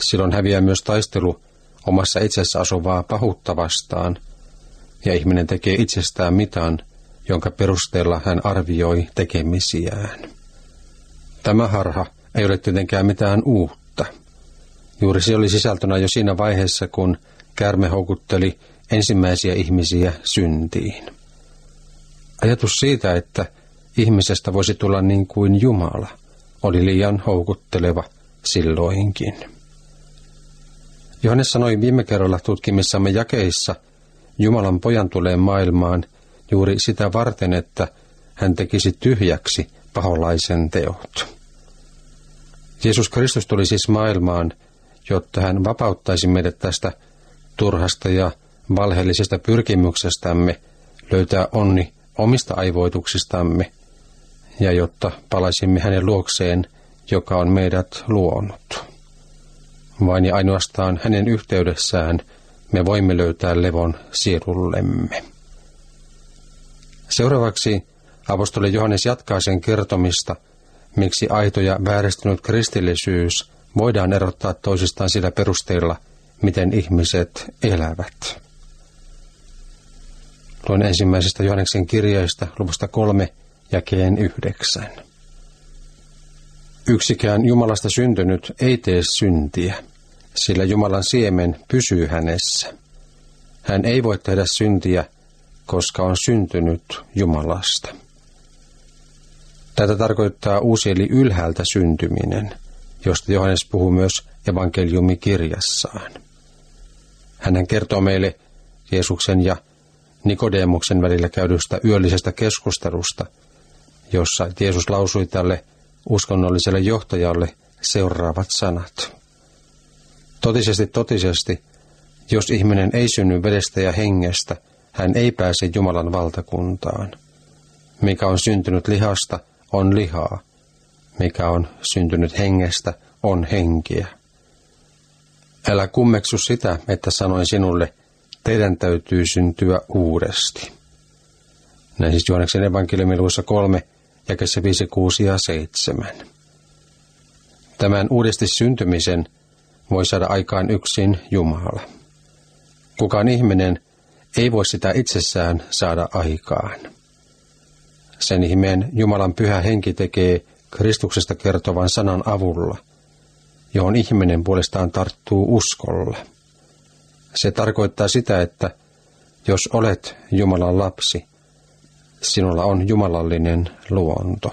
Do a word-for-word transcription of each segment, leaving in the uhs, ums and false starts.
Silloin häviää myös taistelu omassa itsessä asuvaa pahuutta vastaan, ja ihminen tekee itsestään mitan, jonka perusteella hän arvioi tekemisiään. Tämä harha ei ole tietenkään mitään uutta. Juuri se oli sisältönä jo siinä vaiheessa, kun käärme houkutteli ensimmäisiä ihmisiä syntiin. Ajatus siitä, että ihmisestä voisi tulla niin kuin Jumala, oli liian houkutteleva silloinkin. Johannes sanoi viime kerralla tutkimissamme jakeissa, Jumalan pojan tulee maailmaan juuri sitä varten, että hän tekisi tyhjäksi paholaisen teot. Jeesus Kristus tuli siis maailmaan, jotta hän vapauttaisi meidät tästä turhasta ja valheellisesta pyrkimyksestämme löytää onni omista aivoituksistamme, ja jotta palaisimme hänen luokseen, joka on meidät luonut. Vain ja ainoastaan hänen yhteydessään me voimme löytää levon sielullemme. Seuraavaksi apostoli Johannes jatkaa sen kertomista, miksi aito ja vääristynyt kristillisyys voidaan erottaa toisistaan sillä perusteella, miten ihmiset elävät. Luen ensimmäisestä Johanneksen kirjeestä luvusta kolme jakeen yhdeksän. Yksikään Jumalasta syntynyt ei tee syntiä, sillä Jumalan siemen pysyy hänessä. Hän ei voi tehdä syntiä, koska on syntynyt Jumalasta. Tätä tarkoittaa uusi eli ylhäältä syntyminen, josta Johannes puhuu myös evankeliumikirjassaan. Hän kertoo meille Jeesuksen ja Nikodemuksen välillä käydystä yöllisestä keskustelusta, jossa Jeesus lausui tälle uskonnolliselle johtajalle seuraavat sanat. Totisesti, totisesti, jos ihminen ei synny vedestä ja hengestä, hän ei pääse Jumalan valtakuntaan. Mikä on syntynyt lihasta, on lihaa. Mikä on syntynyt hengestä, on henkiä. Älä kummeksu sitä, että sanoin sinulle, teidän täytyy syntyä uudesti. Näin siis Johanneksen evankeliumin luvussa kolme, jakeessa viisi, kuusi ja seitsemän. Tämän uudesti syntymisen voi saada aikaan yksin Jumala. Kukaan ihminen ei voi sitä itsessään saada aikaan. Sen ihmeen Jumalan pyhä henki tekee Kristuksesta kertovan sanan avulla, johon ihminen puolestaan tarttuu uskolla. Se tarkoittaa sitä, että jos olet Jumalan lapsi, sinulla on jumalallinen luonto.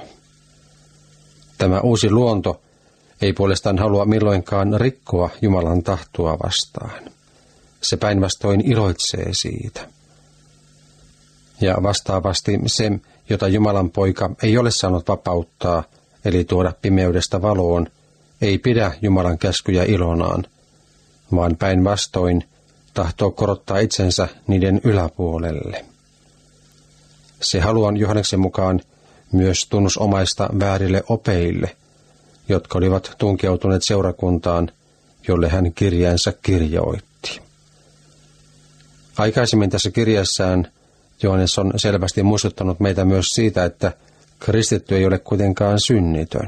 Tämä uusi luonto ei puolestaan halua milloinkaan rikkoa Jumalan tahtoa vastaan. Se päinvastoin iloitsee siitä. Ja vastaavasti se, jota Jumalan poika ei ole saanut vapauttaa, eli tuoda pimeydestä valoon, ei pidä Jumalan käskyjä ilonaan, vaan päinvastoin tahtoo korottaa itsensä niiden yläpuolelle. Se haluaa Johanneksen mukaan myös tunnusomaista väärille opeille, jotka olivat tunkeutuneet seurakuntaan, jolle hän kirjeensä kirjoitti. Aikaisemmin tässä kirjassaan Johannes on selvästi muistuttanut meitä myös siitä, että kristitty ei ole kuitenkaan synnitön.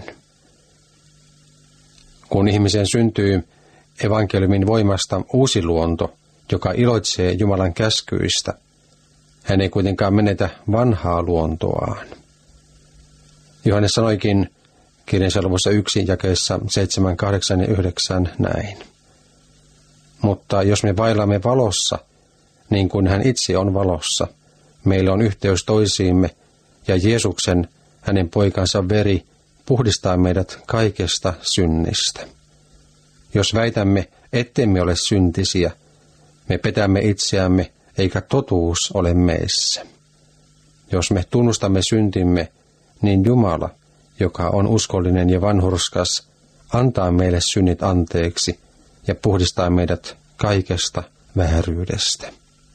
Kun ihmiseen syntyy evankeliumin voimasta uusi luonto, joka iloitsee Jumalan käskyistä, hän ei kuitenkaan menetä vanhaa luontoaan. Johannes sanoikin kirjansa luvussa yksi jakeessa seitsemän, kahdeksan ja yhdeksän näin. Mutta jos me vaellamme valossa, niin kuin hän itse on valossa, meillä on yhteys toisiimme, ja Jeesuksen, hänen poikansa veri, puhdistaa meidät kaikesta synnistä. Jos väitämme, ettemme ole syntisiä, me petämme itseämme, eikä totuus ole meissä. Jos me tunnustamme syntimme, niin Jumala, joka on uskollinen ja vanhurskas, antaa meille synnit anteeksi ja puhdistaa meidät kaikesta vääryydestä.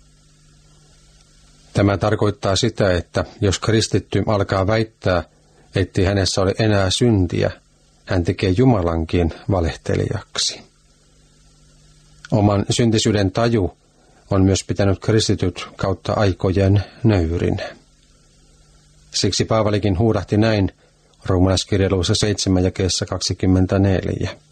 Tämä tarkoittaa sitä, että jos kristitty alkaa väittää, ettei hänessä ole enää syntiä, hän tekee Jumalankin valehtelijaksi. Oman syntisyyden taju on myös pitänyt kristityt kautta aikojen nöyrinä. Siksi Paavalikin huudahti näin roomalaiskirjan luvussa seitsemän jakeessa kaksikymmentäneljä.